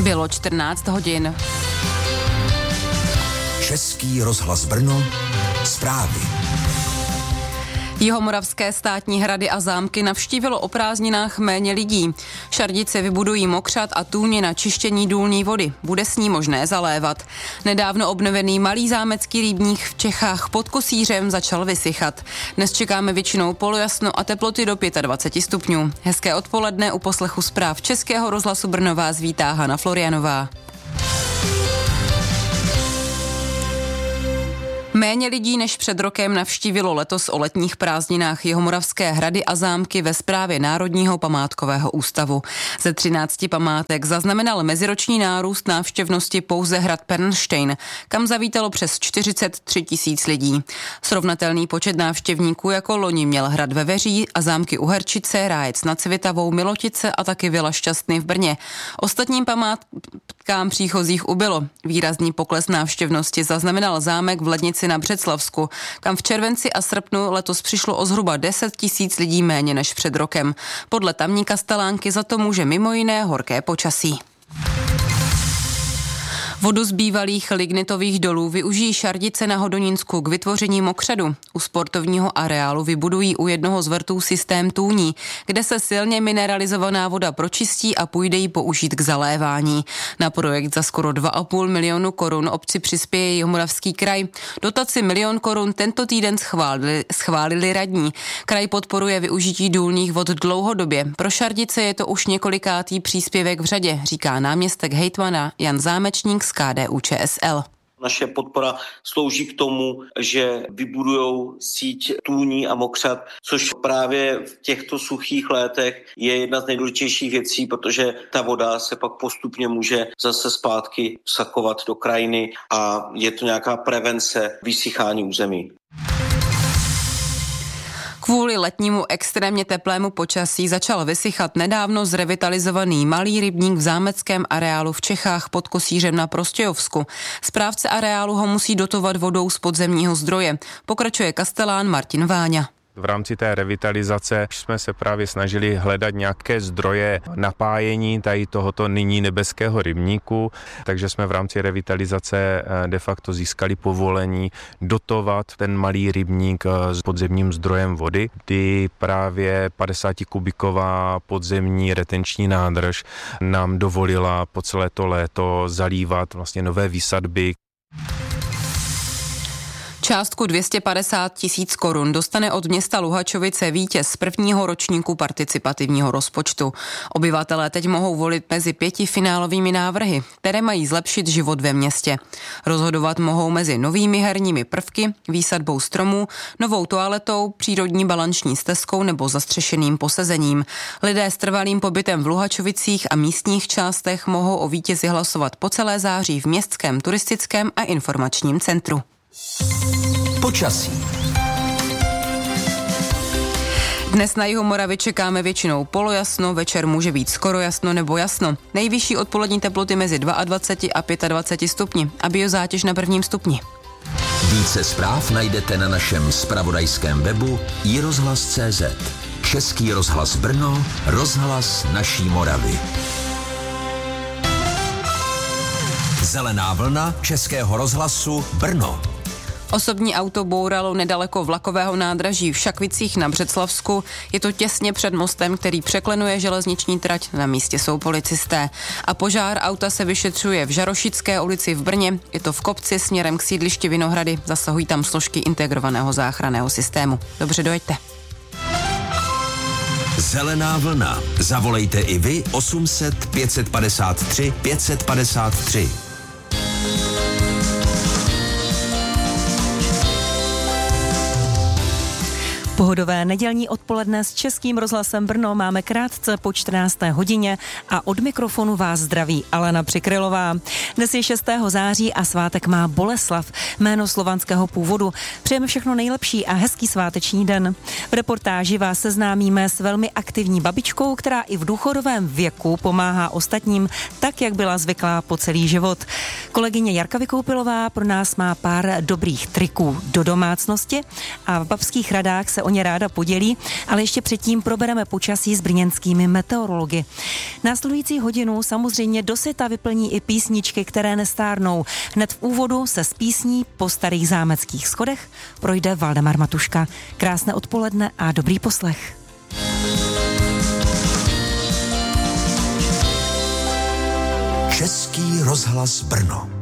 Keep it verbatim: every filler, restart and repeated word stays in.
Bylo čtrnáct hodin. Český rozhlas Brno, zprávy. Jihomoravské státní hrady a zámky navštívilo o prázdninách méně lidí. Šardice vybudují mokřad a tůně na čištění důlní vody. Bude s ní možné zalévat. Nedávno obnovený malý zámecký rybník v Čechách pod Kosířem začal vysychat. Dnes čekáme většinou polojasno a teploty do dvacet pět stupňů. Hezké odpoledne, u poslechu zpráv Českého rozhlasu Brno vás vítá Hana Florianová. Méně lidí než před rokem navštívilo letos o letních prázdninách Jihomoravské hrady a zámky ve správě Národního památkového ústavu. Ze třinácti památek zaznamenal meziroční nárůst návštěvnosti pouze hrad Pernštejn, kam zavítalo přes čtyřicet tři tisíc lidí. Srovnatelný počet návštěvníků jako loni měl hrad Veveří a zámky Uherčice, Rájec nad Svitavou, Milotice a taky Vila Šťastny v Brně. Ostatním památkám příchozích ubylo. Výrazný pokles návštěvnosti zaznamenal zámek v Lednici na Břeclavsku, kam v červenci a srpnu letos přišlo o zhruba deset tisíc lidí méně než před rokem. Podle tamní kastelánky za to může mimo jiné horké počasí. Vodu z bývalých lignitových dolů využijí Šardice na Hodonínsku k vytvoření mokřadu. U sportovního areálu vybudují u jednoho z vrtů systém tůní, kde se silně mineralizovaná voda pročistí a půjde ji použít k zalévání. Na projekt za skoro dva a půl milionu korun obci přispěje Jihomoravský kraj. Dotaci milion korun tento týden schválili, schválili radní. Kraj podporuje využití důlních vod dlouhodobě. Pro Šardice je to už několikátý příspěvek v řadě, říká náměstek hejtmana Jan Zámečník z K D U Č S L. Naše podpora slouží k tomu, že vybudujou síť tůní a mokřad, což právě v těchto suchých létech je jedna z nejdůležitějších věcí, protože ta voda se pak postupně může zase zpátky vsakovat do krajiny a je to nějaká prevence vysychání území. Kvůli letnímu extrémně teplému počasí začal vysychat nedávno zrevitalizovaný malý rybník v zámeckém areálu v Čechách pod Kosířem na Prostějovsku. Správce areálu ho musí dotovat vodou z podzemního zdroje. Pokračuje kastelán Martin Váňa. V rámci té revitalizace jsme se právě snažili hledat nějaké zdroje napájení tady tohoto nyní nebeského rybníku, takže jsme v rámci revitalizace de facto získali povolení dotovat ten malý rybník s podzemním zdrojem vody, kdy právě padesáti-kubiková podzemní retenční nádrž nám dovolila po celé to léto zalívat vlastně nové výsadby. Částku dvě stě padesát tisíc korun dostane od města Luhačovice vítěz prvního ročníku participativního rozpočtu. Obyvatelé teď mohou volit mezi pěti finálovými návrhy, které mají zlepšit život ve městě. Rozhodovat mohou mezi novými herními prvky, výsadbou stromů, novou toaletou, přírodní balanční stezkou nebo zastřešeným posezením. Lidé s trvalým pobytem v Luhačovicích a místních částech mohou o vítězi hlasovat po celé září v městském turistickém a informačním centru. Počasí. Dnes na Jihomoravě čekáme většinou polojasno, večer může být skoro jasno nebo jasno. Nejvyšší odpolední teploty mezi dvacet dva a dvacet pět stupni a biozátěž na prvním stupni. Více zpráv najdete na našem zpravodajském webu i rozhlas tečka cé zet. Český rozhlas Brno, rozhlas naší Moravy. Zelená vlna Českého rozhlasu Brno. Osobní auto bouralo nedaleko vlakového nádraží v Šakvicích na Břeclavsku. Je to těsně před mostem, který překlenuje železniční trať. Na místě jsou policisté. A požár auta se vyšetřuje v Žarošické ulici v Brně. Je to v kopci směrem k sídlišti Vinohrady. Zasahují tam složky integrovaného záchranného systému. Dobře, dojeďte. Zelená vlna. Zavolejte i vy osm set pět set padesát tři pět set padesát tři. Pohodové nedělní odpoledne s Českým rozhlasem Brno máme krátce po čtrnácté hodině a od mikrofonu vás zdraví Alena Přikrylová. Dnes je šestého září a svátek má Boleslav, jméno slovanského původu. Přejeme všechno nejlepší a hezký sváteční den. V reportáži vás seznámíme s velmi aktivní babičkou, která i v důchodovém věku pomáhá ostatním tak, jak byla zvyklá po celý život. Kolegyně Jarka Vykoupilová pro nás má pár dobrých triků do domácnosti a v Babských Radách se o o ně ráda podělí, ale ještě předtím probereme počasí s brněnskými meteorology. Následující hodinu samozřejmě do světa vyplní i písničky, které nestárnou. Hned v úvodu se z písní Po starých zámeckých schodech projde Valdemar Matuška. Krásné odpoledne a dobrý poslech. Český rozhlas Brno.